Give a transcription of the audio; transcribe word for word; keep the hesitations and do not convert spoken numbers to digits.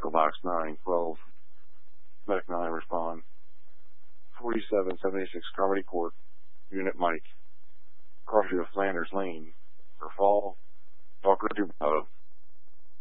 Echo Box nine twelve. Medic nine, respond. forty-seven seventy-six Carmody Court, Unit Mike. Crossing of Flanders Lane. For fall, Talker Dubado.